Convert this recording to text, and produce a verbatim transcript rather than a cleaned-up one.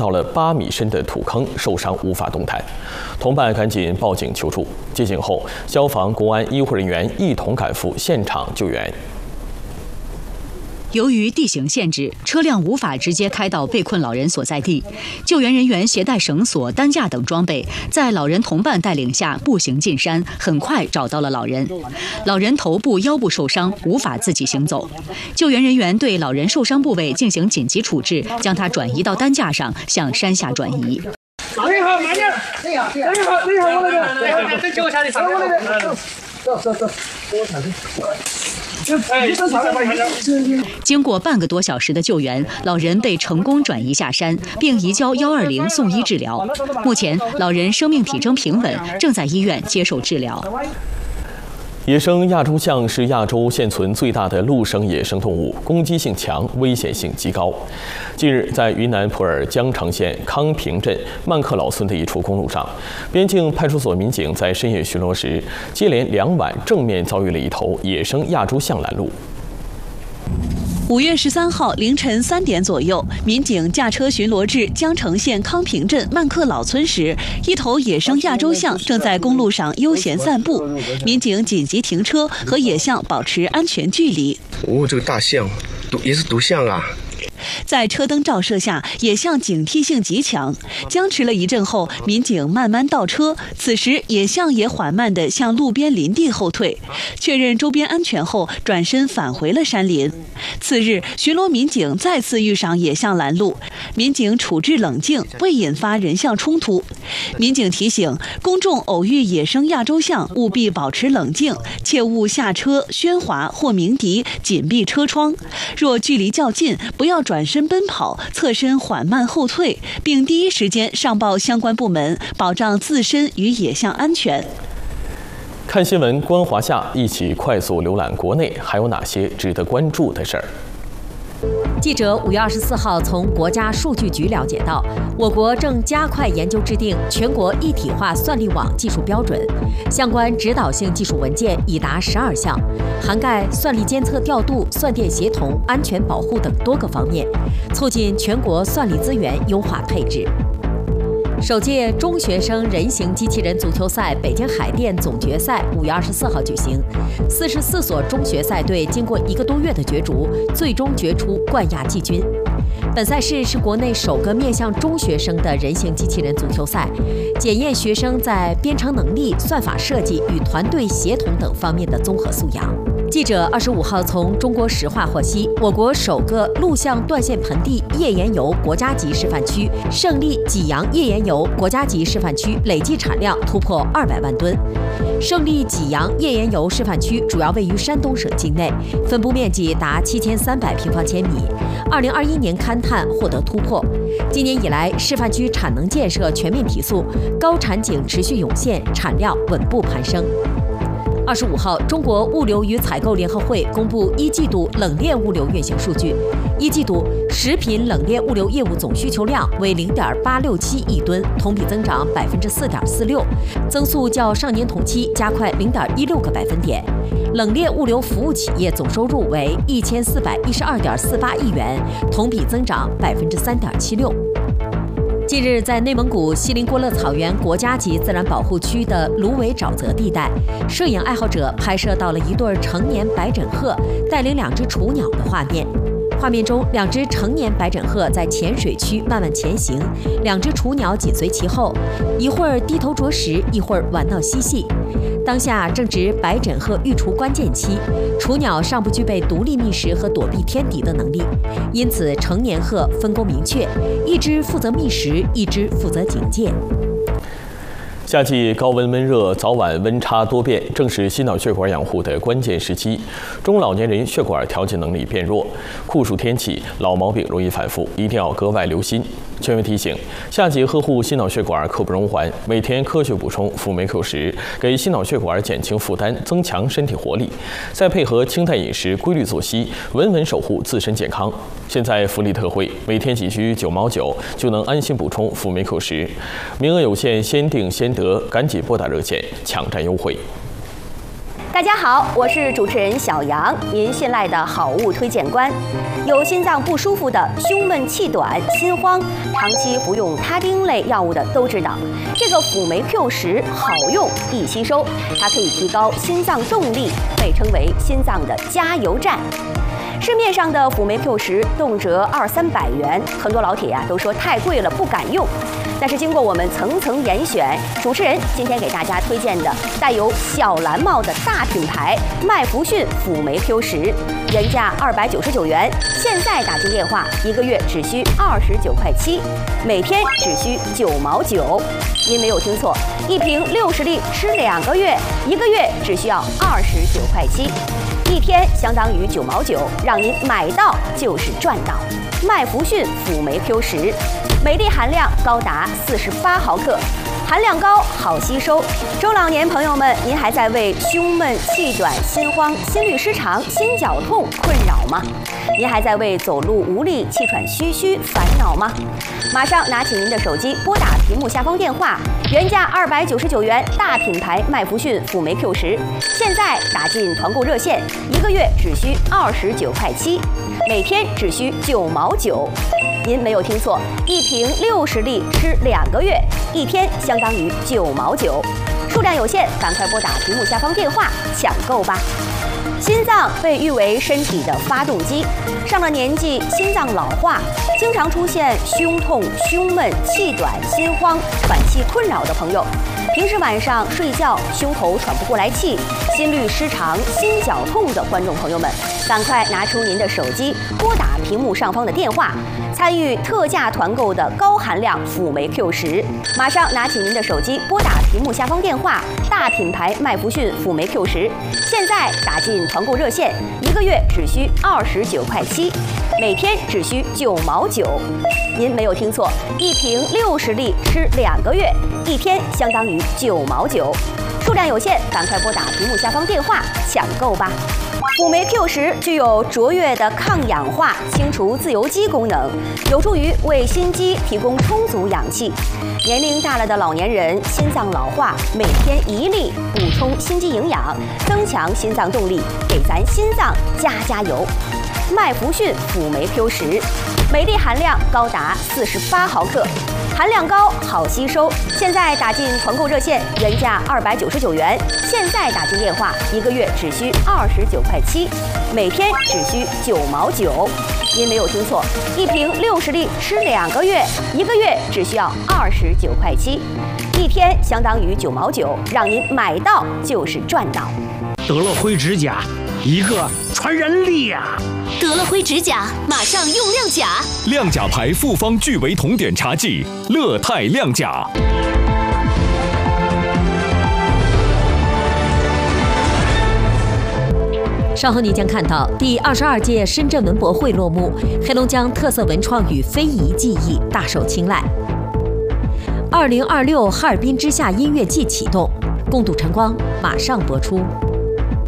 到了八米深的土坑，受伤无法动弹。同伴赶紧报警求助。接警后，消防、公安、医护人员一同赶赴现场救援。 由于地形限制，车辆无法直接开到被困老人所在地。救援人员携带绳索、担架等装备，在老人同伴带领下步行进山，很快找到了老人。老人头部、腰部受伤，无法自己行走。救援人员对老人受伤部位进行紧急处置，将他转移到担架上，向山下转移。 你好，慢点。你好，你好，你好，我那个，这脚下的上面。走走走，我看看。 经过半个多小时的救援，老人被成功转移下山，并移交一二零送医治疗。目前，老人生命体征平稳，正在医院接受治疗。 野生亚洲象是亚洲现存最大的陆生野生动物，攻击性强，危险性极高。近日，在云南普洱江城县康平镇曼克老村的一处公路上，边境派出所民警在深夜巡逻时，接连两晚正面遭遇了一头野生亚洲象拦路。 五月十三号凌晨三点左右，民警驾车巡逻至江城县康平镇曼克老村时，一头野生亚洲象正在公路上悠闲散步。民警紧急停车，和野象保持安全距离。 哦，这个大象，独也是独象啊。 在车灯照射下，野象警惕性极强。僵持了一阵后，民警慢慢倒车。此时，野象也缓慢地向路边林地后退，确认周边安全后，转身返回了山林。次日，巡逻民警再次遇上野象拦路，民警处置冷静，未引发人象冲突。民警提醒公众，偶遇野生亚洲象，务必保持冷静，切勿下车喧哗或鸣笛，紧闭车窗。若距离较近，不要转 转身奔跑，侧身缓慢后退，并第一时间上报相关部门，保障自身与野象安全。 看新闻，观华夏，一起快速浏览国内还有哪些值得关注的事儿。 记者五月二十四号从国家数据局了解到，我国正加快研究制定全国一体化算力网技术标准，相关指导性技术文件已达十二项，涵盖算力监测调度、算电协同、安全保护等多个方面，促进全国算力资源优化配置。 首届中学生人形机器人足球赛北京海淀总决赛五月二十四号举行，四十四所中学赛队经过一个多月的角逐，最终决出冠亚季军。本赛事是国内首个面向中学生的人形机器人足球赛，检验学生在编程能力、算法设计与团队协同等方面的综合素养。 记者二十五号从中国石化获悉，我国首个陆相断线盆地页岩油国家级示范区胜利济阳页岩油国家级示范区累计产量突破二百万吨。胜利济阳页岩油示范区主要位于山东省境内，分布面积达七千三百平方千米。二零二一年勘探获得突破。今年以来，示范区产能建设全面提速，高产井持续涌现，产量稳步攀升。 二十五号，中国物流与采购联合会公布一季度冷链物流运行数据。一季度食品冷链物流业务总需求量为零点八六七亿吨，同比增长百分之四点四六，增速较上年同期加快零点一六个百分点。冷链物流服务企业总收入为一千四百一十二点四八亿元，同比增长百分之三点七六。 近日，在内蒙古锡林郭勒草原国家级自然保护区的芦苇沼泽地带，摄影爱好者拍摄到了一对成年白枕鹤带领两只雏鸟的画面。画面中，两只成年白枕鹤在浅水区慢慢前行，两只雏鸟紧随其后，一会儿低头啄食，一会儿玩闹嬉戏。当下正值白枕鹤育雏关键期，雏鸟尚不具备独立觅食和躲避天敌的能力，因此成年鹤分工明确，一只负责觅食，一只负责警戒。 夏季高温闷热，早晚温差多变，正是心脑血管养护的关键时期。中老年人血管调节能力变弱，酷暑天气老毛病容易反复，一定要格外留心。权威提醒，夏季呵护心脑血管刻不容缓，每天科学补充辅酶 Q 十，给心脑血管减轻负担，增强身体活力。再配合清淡饮食、规律作息，稳稳守护自身健康。现在福利特惠，每天只需九毛九就能安心补充辅酶 Q 十，名额有限，先定先得，赶紧拨打热线抢占优惠。 大家好，我是主持人小杨，您信赖的好物推荐官。有心脏不舒服的、胸闷气短、心慌，长期服用他汀类药物的都知道，这个辅酶 Q 十好用易吸收，它可以提高心脏动力，被称为心脏的加油站。市面上的辅酶 Q 十动辄二三百元，很多老铁呀、啊、都说太贵了不敢用。但是经过我们层层严选，主持人今天给大家推荐的带有小蓝帽的大品牌麦弗逊辅酶 Q 十，原价二百九十九元，现在打进电话一个月只需二十九块七，每天只需九毛九。您没有听错，一瓶六十粒吃两个月，一个月只需要二十九块七。一天相当于九毛九，让您买到就是赚到。麦弗逊辅酶 Q 十，镁粒含量高达四十八毫克，含量高，好吸收。中老年朋友们，您还在为胸闷、气短、心慌、心律失常、心绞痛困扰吗？您还在为走路无力、气喘吁吁烦恼吗？马上拿起您的手机，拨打屏幕下方电话，原价二百九十九元，大品牌麦弗逊辅酶 Q 十，现在打进团购热线，一个月只需二十九块七，每天只需九毛九。您没有听错，一瓶六十粒吃两个月，一天相当于九毛九，数量有限，赶快拨打屏幕下方电话抢购吧。心脏被誉为身体的发动机，上了年纪，心脏老化，经常出现胸痛、胸闷、气短、心慌、喘气困扰的朋友，平时晚上睡觉胸口喘不过来气、心律失常、心绞痛的观众朋友们，赶快拿出您的手机，拨打屏幕上方的电话，参与特价团购的高含量辅酶 Q 十。马上拿起您的手机，拨打屏幕下方电话，大品牌麦弗逊辅酶 Q 十，现在打进团购热线，一个月只需二十九块七，每天只需九毛九。您没有听错，一瓶六十粒吃两个月，一天相当于九毛九，数量有限，赶快拨打屏幕下方电话抢购吧。辅酶 Q 十具有卓越的抗氧化、清除自由基功能，有助于为心肌提供充足氧气。年龄大了的老年人，心脏老化，每天一粒补充心肌营养，增强心脏动力，给咱心脏加加油。麦弗逊辅酶 Q 十，镁粒含量高达四十八毫克，含量高，好吸收。现在打进团购热线，原价二百九十九元，现在打进电话，一个月只需二十九块七，每天只需九毛九。您没有听错，一瓶六十粒吃两个月，一个月只需要二十九块七，一天相当于九毛九，让您买到就是赚到。 德乐辉指甲，一个传染力呀！ 德乐辉指甲，马上用亮甲。 亮甲牌复方聚维酮碘茶剂，乐泰亮甲。 稍后你将看到第二十二届深圳文博会落幕，黑龙江特色文创与非遗技艺大受青睐。二零二六哈尔滨之夏音乐季启动，共度晨光马上播出。